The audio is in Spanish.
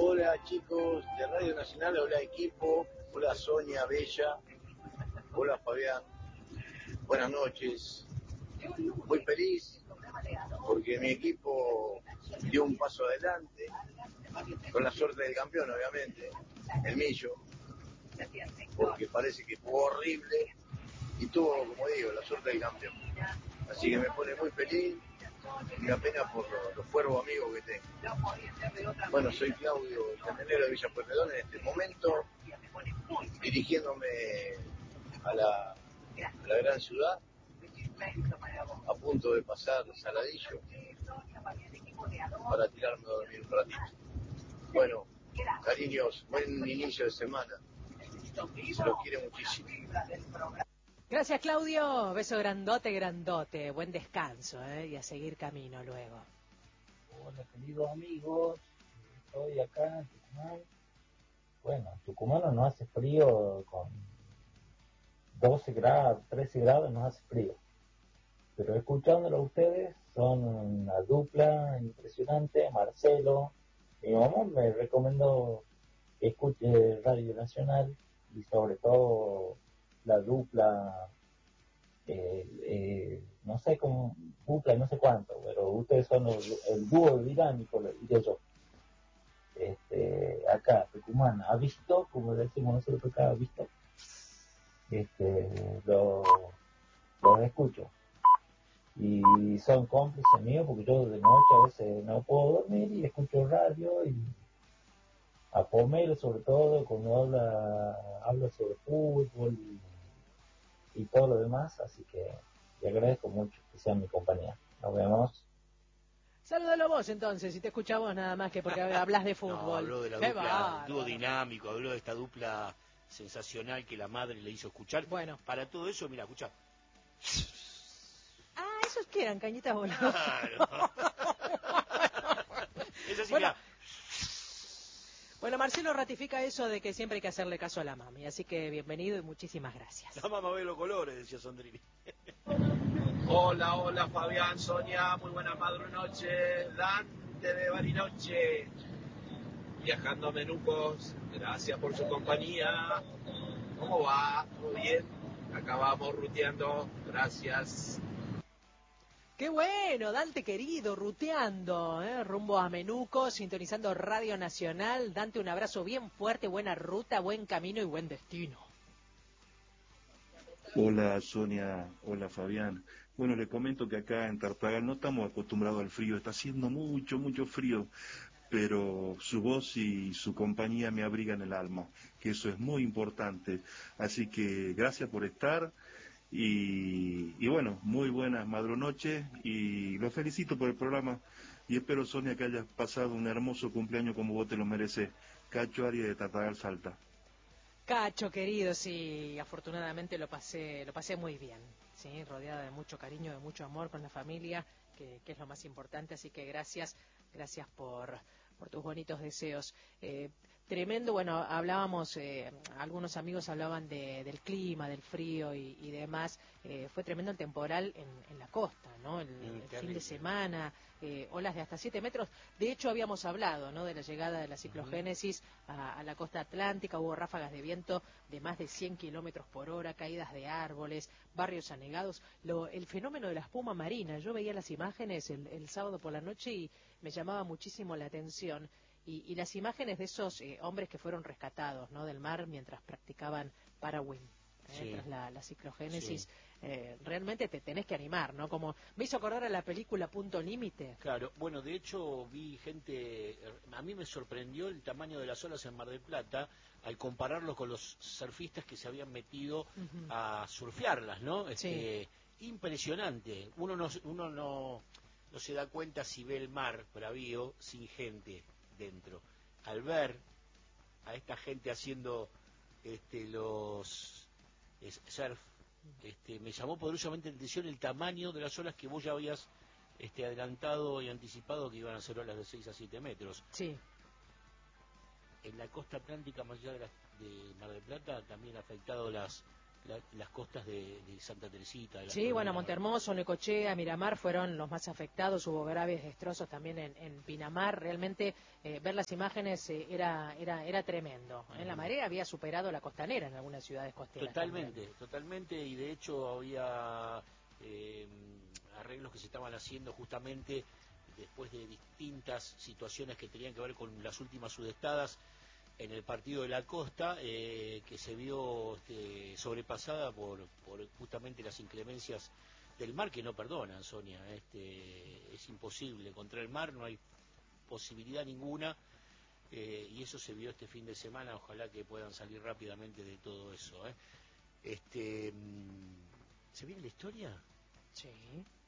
Hola chicos de Radio Nacional, hola equipo, hola Sonia Bella, hola Fabián, buenas noches. Muy feliz porque mi equipo dio un paso adelante, con la suerte del campeón obviamente, el Millo, porque parece que jugó horrible y tuvo, como digo, la suerte del campeón. Así que me pone muy feliz y me apena por los cuervos amigos que tengo. Bueno, soy Claudio Candelero de Villa Pueyrredón en este momento, dirigiéndome a la gran ciudad, a punto de pasar Saladillo para tirarme a dormir un ratito. Bueno, cariños, buen inicio de semana. Se los quiere muchísimo. Gracias, Claudio. Beso grandote, grandote. Buen descanso, y a seguir camino luego. Hola, queridos amigos. Estoy acá en Tucumán. Bueno, en Tucumán no hace frío, con 12 grados, 13 grados no hace frío. Pero escuchándolo a ustedes, son una dupla impresionante. Marcelo, mi mamá me recomendó que escuche Radio Nacional y sobre todo la dupla, no sé cómo, dupla no sé cuánto, pero ustedes son el dúo dinámico, diré yo. Acá, Tucumán, ha visto, como decimos nosotros acá, ha visto, los escucho. Y son cómplices míos porque yo de noche a veces no puedo dormir y escucho radio y a Pomelo sobre todo cuando habla sobre fútbol y todo lo demás, así que le agradezco mucho que sean mi compañía. Nos vemos. Salúdalo vos entonces, si te escuchamos nada más que porque hablas de fútbol. No, habló de la dupla, dúo dinámico, habló de esta dupla sensacional que la madre le hizo escuchar. Bueno. Para todo eso, mira, escuchá. Esos que eran cañitas voladoras. Claro. Eso sí, bueno, bueno, Marcelo ratifica eso de que siempre hay que hacerle caso a la mami, así que bienvenido y muchísimas gracias. La mamá ve los colores, decía Sondrini. Hola Fabián, Sonia, muy buena noche, Dante de Bariloche, viajando a Menucos, gracias por su compañía. ¿Cómo va? ¿Todo bien? Acá vamos ruteando, gracias. Qué bueno, Dante querido, ruteando, rumbo a Menuco, sintonizando Radio Nacional. Dante, un abrazo bien fuerte, buena ruta, buen camino y buen destino. Hola Sonia, hola Fabián. Bueno, le comento que acá en Tartagal no estamos acostumbrados al frío, está haciendo mucho frío, pero su voz y su compañía me abrigan el alma, que eso es muy importante. Así que gracias por estar. Y bueno, muy buenas madrunoches y los felicito por el programa y espero, Sonia, que hayas pasado un hermoso cumpleaños como vos te lo mereces. Cacho Arias de Tartagal, Salta. Cacho querido, sí, afortunadamente lo pasé muy bien, sí, rodeada de mucho cariño, de mucho amor con la familia, que es lo más importante, así que gracias por tus bonitos deseos. Tremendo, bueno, hablábamos, algunos amigos hablaban del clima, del frío y demás. Fue tremendo el temporal en la costa, ¿no? El fin de semana, olas de hasta 7 metros. De hecho, habíamos hablado, ¿no?, de la llegada de la ciclogénesis a la costa atlántica. Hubo ráfagas de viento de más de 100 kilómetros por hora, caídas de árboles, barrios anegados. El fenómeno de la espuma marina. Yo veía las imágenes el sábado por la noche y me llamaba muchísimo la atención. Y las imágenes de esos hombres que fueron rescatados, ¿no?, del mar mientras practicaban Parawind, sí, tras la ciclogénesis, sí. Realmente te tenés que animar, ¿no? Como me hizo acordar a la película Punto Límite. Claro, bueno, de hecho vi gente, a mí me sorprendió el tamaño de las olas en Mar del Plata al compararlo con los surfistas que se habían metido a surfearlas, ¿no? Sí. Impresionante. Uno no se da cuenta si ve el mar bravío sin gente dentro. Al ver a esta gente haciendo los surf, me llamó poderosamente la atención el tamaño de las olas que vos ya habías adelantado y anticipado que iban a ser olas de 6 a 7 metros. Sí. En la costa atlántica, más allá de Mar del Plata, también ha afectado las las costas de Santa Teresita. De la Sí, bueno, cordillera. Montehermoso, Necochea, Miramar fueron los más afectados, hubo graves destrozos también en Pinamar, realmente ver las imágenes era tremendo. En la marea había superado la costanera en algunas ciudades costeras. Totalmente, y de hecho había arreglos que se estaban haciendo justamente después de distintas situaciones que tenían que ver con las últimas sudestadas en el partido de la costa, que se vio sobrepasada por justamente las inclemencias del mar, que no perdonan, Sonia. Es imposible, contra el mar no hay posibilidad ninguna, y eso se vio este fin de semana. Ojalá que puedan salir rápidamente de todo eso. ¿Se viene la historia? Sí.